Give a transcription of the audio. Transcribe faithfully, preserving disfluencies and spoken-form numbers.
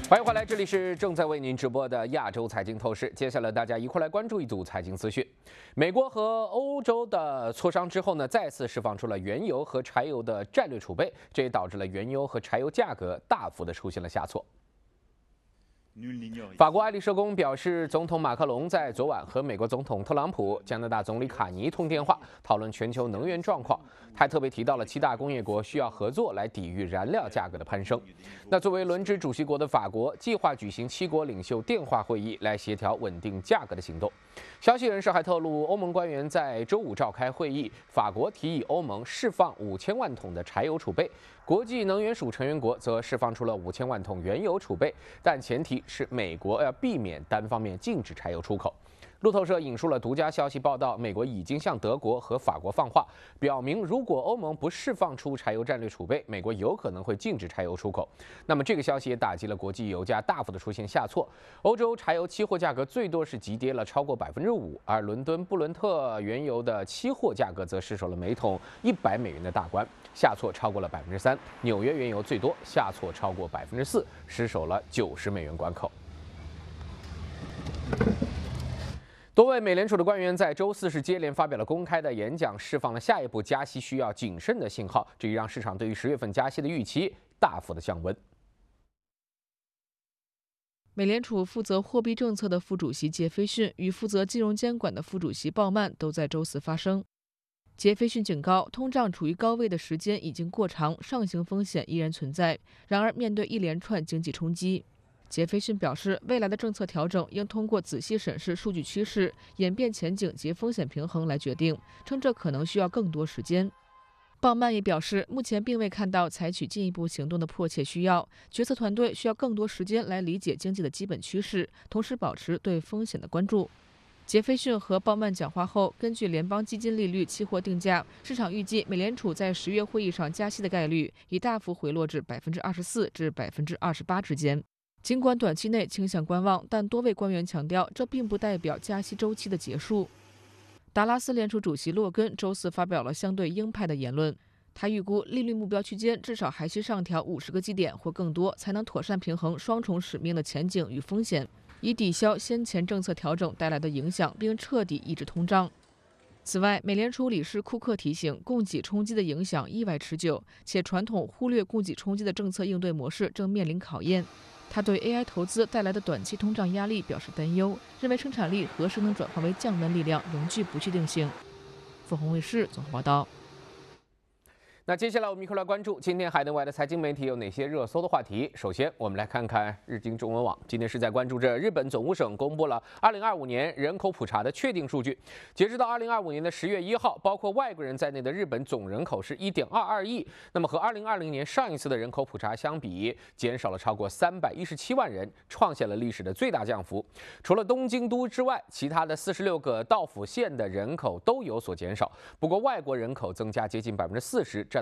欢迎回来，这里是正在为您直播的亚洲财经透视。接下来大家一块来关注一组财经资讯。美国和欧洲的磋商之后呢，再次释放出了原油和柴油的战略储备，这也导致了原油和柴油价格大幅的出现了下挫。法国爱丽舍宫表示，总统马克龙在昨晚和美国总统特朗普、加拿大总理卡尼通电话，讨论全球能源状况。他还特别提到了七大工业国需要合作来抵御燃料价格的攀升。那作为轮值主席国的法国，计划举行七国领袖电话会议来协调稳定价格的行动。消息人士还透露，欧盟官员在周五召开会议，法国提议欧盟释放五千万桶的柴油储备。国际能源署成员国则释放出了五千万桶原油储备，但前提是美国要避免单方面禁止柴油出口。路透社引述了独家消息报道，美国已经向德国和法国放话，表明如果欧盟不释放出柴油战略储备，美国有可能会禁止柴油出口。那么这个消息也打击了国际油价大幅的出现下挫，欧洲柴油期货价格最多是急跌了超过百分之五，而伦敦布伦特原油的期货价格则失守了每桶一百美元的大关，下挫超过了百分之三。纽约原油最多下挫超过百分之四，失守了九十美元关口。多位美联储的官员在周四是接连发表了公开的演讲，释放了下一步加息需要谨慎的信号，这也让市场对于十月份加息的预期大幅的降温。 美联储负责货币政策的副主席杰斐逊与负责金融监管的副主席鲍曼都在周四发声。杰斐逊警告，通胀处于高位的时间已经过长，上行风险依然存在。然而，面对一连串经济冲击，杰斐逊表示，未来的政策调整应通过仔细审视数据趋势、演变前景及风险平衡来决定，称这可能需要更多时间。鲍曼也表示，目前并未看到采取进一步行动的迫切需要，决策团队需要更多时间来理解经济的基本趋势，同时保持对风险的关注。杰斐逊和鲍曼讲话后，根据联邦基金利率期货定价，市场预计美联储在十月会议上加息的概率已大幅回落至百分之二十四至百分之二十八之间。尽管短期内倾向观望，但多位官员强调，这并不代表加息周期的结束。达拉斯联储主席洛根周四发表了相对鹰派的言论，他预估利率目标区间至少还需上调五十个基点或更多，才能妥善平衡双重使命的前景与风险，以抵消先前政策调整带来的影响，并彻底抑制通胀。此外，美联储理事库克提醒，供给冲击的影响意外持久，且传统忽略供给冲击的政策应对模式正面临考验。他对 A I 投资带来的短期通胀压力表示担忧，认为生产力何时能转化为降温力量仍具不确定性。凤凰卫视综合报道。 那接下来我们一块来关注今天海内外的财经媒体有哪些热搜的话题。首先，我们来看看日经中文网，今天是在关注着日本总务省公布了二零二五年人口普查的确定数据。截止到二零二五年的十月一号，包括外国人在内的日本总人口是一点二二亿。那么和二零二零年上一次的人口普查相比，减少了超过三百一十七万人，创下了历史的最大降幅。除了东京都之外，其他的四十六个道府县的人口都有所减少。不过，外国人口增加接近百分之四十。占